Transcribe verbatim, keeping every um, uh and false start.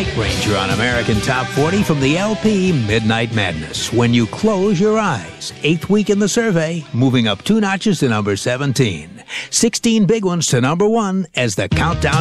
Night Ranger on American Top forty from the L P Midnight Madness. When You Close Your Eyes. Eighth week in the survey, moving up two notches to number seventeen. sixteen big ones to number one as the countdown